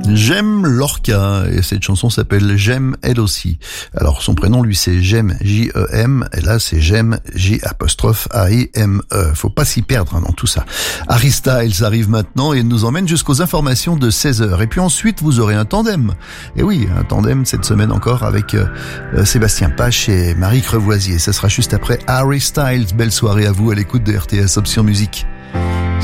J'aime Lorca et cette chanson s'appelle J'aime elle aussi. Alors son prénom lui c'est J'aime J-E-M et là c'est J'aime J-A-I-M-E. Faut pas s'y perdre dans tout ça. Harry Styles arrive maintenant et nous emmène jusqu'aux informations de 16h. Et puis ensuite vous aurez un tandem. Et oui, un tandem cette semaine encore avec Sébastien Pache et Marie Crevoisier. Ça sera juste après Harry Styles. Belle soirée à vous à l'écoute de RTS Option Musique.